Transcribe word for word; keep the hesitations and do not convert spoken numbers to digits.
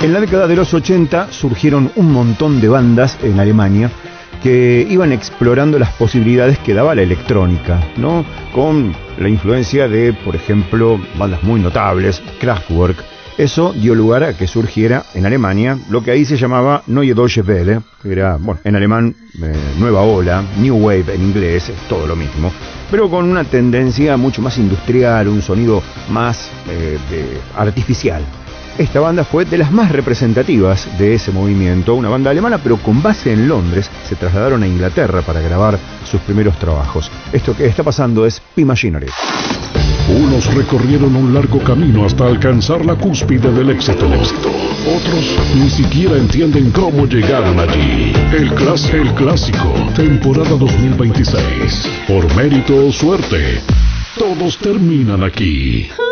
En la década de los ochenta surgieron un montón de bandas en Alemania que iban explorando las posibilidades que daba la electrónica, ¿no? Con la influencia de, por ejemplo, bandas muy notables, Kraftwerk. Eso dio lugar a que surgiera en Alemania lo que ahí se llamaba Neue Deutsche Welle, que era, bueno, en alemán, eh, nueva ola, New Wave en inglés, es todo lo mismo, pero con una tendencia mucho más industrial, un sonido más eh, de, artificial. Esta banda fue de las más representativas de ese movimiento, una banda alemana pero con base en Londres. Se trasladaron a Inglaterra para grabar sus primeros trabajos. Esto que está pasando es P-Machinery. Unos recorrieron un largo camino hasta alcanzar la cúspide del éxito. Otros ni siquiera entienden cómo llegaron allí. El, clas- el clásico, temporada dos mil veintiséis. Por mérito o suerte, todos terminan aquí.